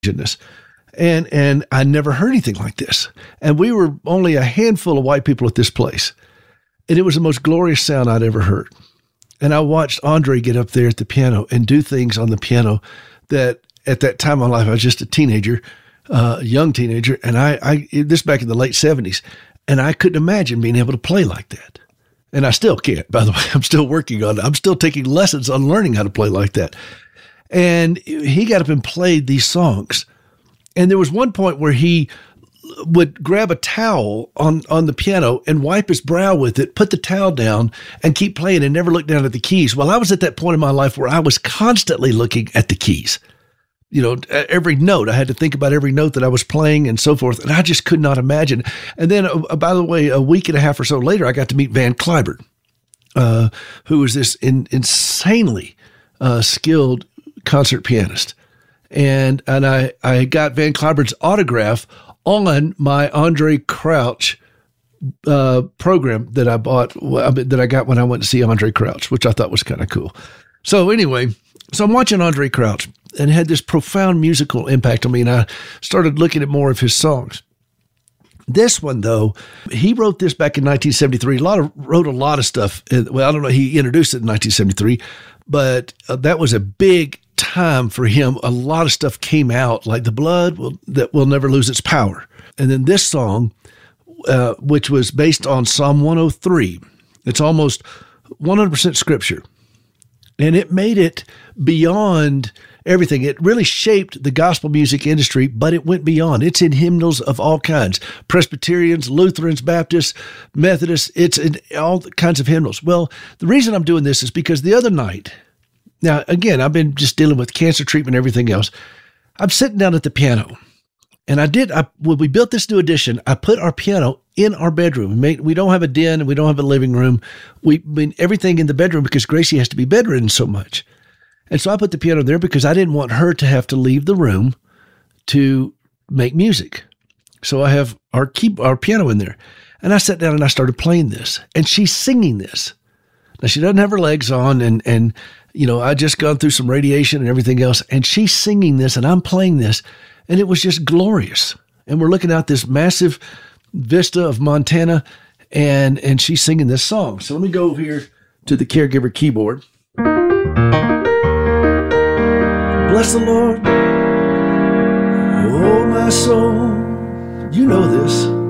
Caucasianness. And I never heard anything like this. And we were only a handful of white people at this place. And it was the most glorious sound I'd ever heard. And I watched Andre get up there at the piano and do things on the piano that at that time in my life, I was just a teenager, young teenager. And this back in the late 70s. And I couldn't imagine being able to play like that. And I still can't, by the way. I'm still working on it. I'm still taking lessons on learning how to play like that. And he got up and played these songs. And there was one point where he would grab a towel on the piano and wipe his brow with it, put the towel down, and keep playing and never look down at the keys. Well, I was at that point in my life where I was constantly looking at the keys. You know, every note, I had to think about every note that I was playing and so forth. And I just could not imagine. And then, by the way, a week and a half or so later, I got to meet Van Cliburn, who was this insanely skilled concert pianist. And I got Van Cliburn's autograph on my Andre Crouch program that I bought, that I got when I went to see Andre Crouch, which I thought was kind of cool. So anyway, I'm watching Andre Crouch, and it had this profound musical impact on me, and I started looking at more of his songs. This one, though, he wrote this back in 1973. Wrote a lot of stuff. Well, I don't know. He introduced it in 1973, but that was a big time for him. A lot of stuff came out, like The Blood that will never lose its power. And then this song, which was based on Psalm 103, it's almost 100% scripture. And it made it beyond everything. It really shaped the gospel music industry, but it went beyond. It's in hymnals of all kinds. Presbyterians, Lutherans, Baptists, Methodists, it's in all kinds of hymnals. Well, the reason I'm doing this is because the other night, now, again, I've been just dealing with cancer treatment and everything else. I'm sitting down at the piano, and when we built this new addition, I put our piano in our bedroom. We don't have a den, and we don't have a living room. Everything in the bedroom, because Gracie has to be bedridden so much. And so I put the piano there because I didn't want her to have to leave the room to make music. So I have our piano in there. And I sat down and I started playing this, and she's singing this. Now, she doesn't have her legs on, and you know, I just gone through some radiation and everything else, and she's singing this, and I'm playing this, and it was just glorious. And we're looking out this massive vista of Montana, and she's singing this song. So let me go over here to the Caregiver keyboard. Bless the Lord, oh my soul. You know this.